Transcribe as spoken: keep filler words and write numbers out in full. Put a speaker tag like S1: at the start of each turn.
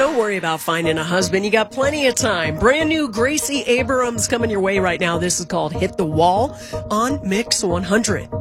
S1: don't worry about finding a husband. You got plenty of time. Brand new Gracie Abrams coming your way right now. This is called Hit the Wall on Mix one hundred.